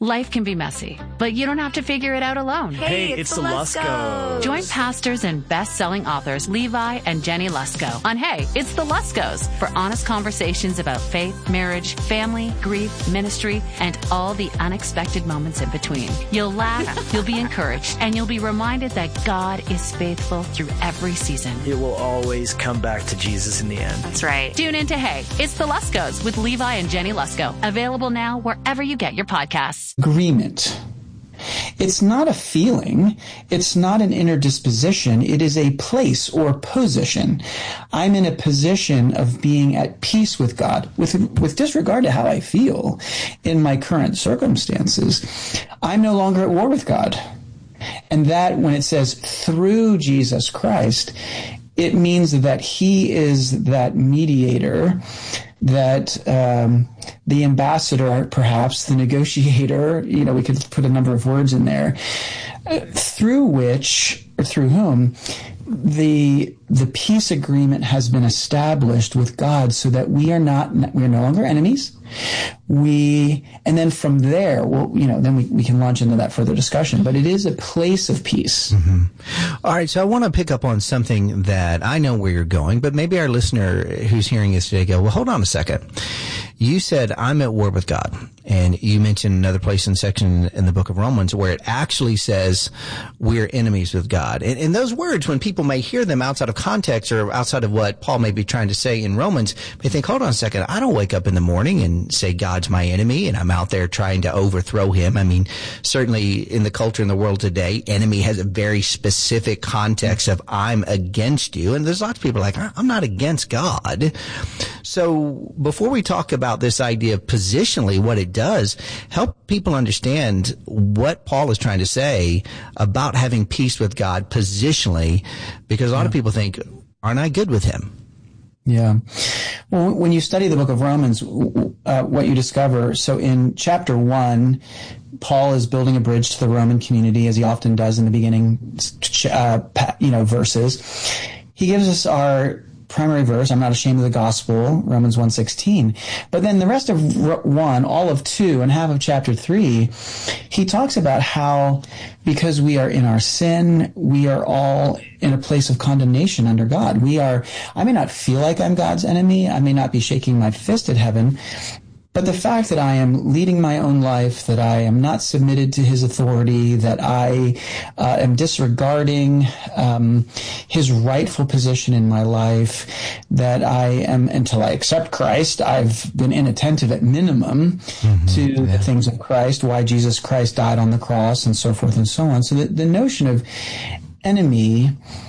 Life can be messy, but you don't have to figure it out alone. Hey, it's the Luskos. Join pastors and best-selling authors Levi and Jenny Lusko on Hey, It's the Luskos for honest conversations about faith, marriage, family, grief, ministry, and all the unexpected moments in between. You'll laugh, you'll be encouraged, and you'll be reminded that God is faithful through every season. It will always come back to Jesus in the end. That's right. Tune in to Hey, It's the Luskos with Levi and Jenny Lusko. Available now wherever you get your podcasts. Agreement. It's not a feeling. It's not an inner disposition. It is a place or position. I'm in a position of being at peace with God, with disregard to how I feel in my current circumstances. I'm no longer at war with God. And that, when it says through Jesus Christ, it means that he is that mediator, that the ambassador, perhaps the negotiator, we could put a number of words in there, through which, or through whom, the peace agreement has been established with God, so that we are no longer enemies. And then from there, then we can launch into that further discussion. But it is a place of peace. Mm-hmm. All right, so I want to pick up on something that I know where you're going, but maybe our listener who's hearing this today go, well, hold on a second. You said, I'm at war with God. And you mentioned another place in section in the book of Romans where it actually says we're enemies with God. And those words, when people may hear them outside of context or outside of what Paul may be trying to say in Romans, they think, hold on a second, I don't wake up in the morning and say God's my enemy and I'm out there trying to overthrow him. I mean, certainly in the culture in the world today, enemy has a very specific context of I'm against you. And there's lots of people like, I'm not against God. So before we talk about this idea of positionally what it does, help people understand what Paul is trying to say about having peace with God positionally, because a lot of people think, aren't I good with him? Yeah. Well, when you study the book of Romans, what you discover, so in chapter 1, Paul is building a bridge to the Roman community, as he often does in the beginning, verses. He gives us our primary verse, I'm not ashamed of the gospel, Romans 1:16. But then the rest of 1, all of 2, and half of chapter 3, he talks about how because we are in our sin, we are all in a place of condemnation under God. I may not feel like I'm God's enemy, I may not be shaking my fist at heaven, but the fact that I am leading my own life, that I am not submitted to his authority, that I am disregarding his rightful position in my life, that I am, until I accept Christ, I've been inattentive at minimum to the things of Christ, why Jesus Christ died on the cross, and so forth and so on. So the notion of enemy,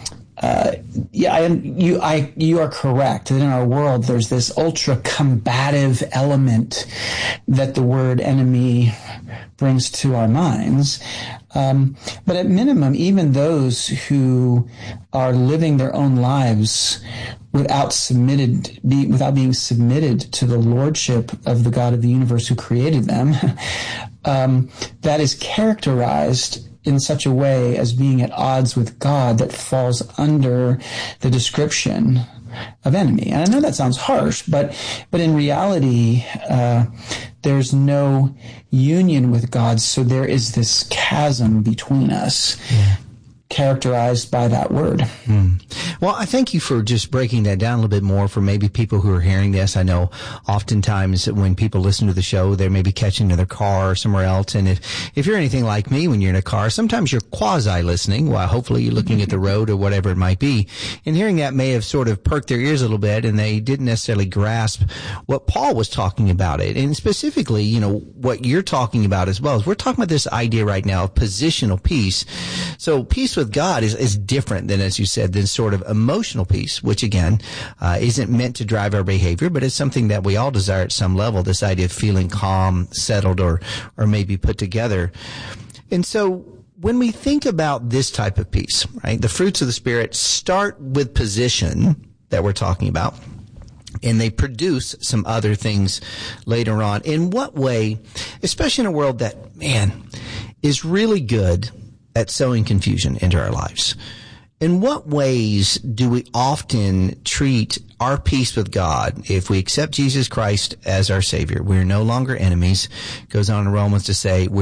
you are correct that in our world there's this ultra combative element that the word enemy brings to our minds. But at minimum, even those who are living their own lives without being submitted to the lordship of the God of the universe who created them, that is characterized in such a way as being at odds with God that falls under the description of enemy. And I know that sounds harsh, but in reality, there's no union with God, so there is this chasm between us. Characterized by that word. Well, I thank you for just breaking that down a little bit more for maybe people who are hearing this. I know oftentimes when people listen to the show, they may be catching to their car or somewhere else. And if you're anything like me when you're in a car, sometimes you're quasi-listening while hopefully you're looking at the road or whatever it might be. And hearing that may have sort of perked their ears a little bit and they didn't necessarily grasp what Paul was talking about it. And specifically, what you're talking about as well is we're talking about this idea right now of positional peace. So peace with God is different than, as you said, than sort of emotional peace, which again, isn't meant to drive our behavior, but it's something that we all desire at some level, this idea of feeling calm, settled, or maybe put together. And so when we think about this type of peace, right, the fruits of the Spirit start with position that we're talking about, and they produce some other things later on. In what way, especially in a world that, is really good at sowing confusion into our lives, in what ways do we often treat our peace with God if we accept Jesus Christ as our Savior? We're no longer enemies. Goes on in Romans to say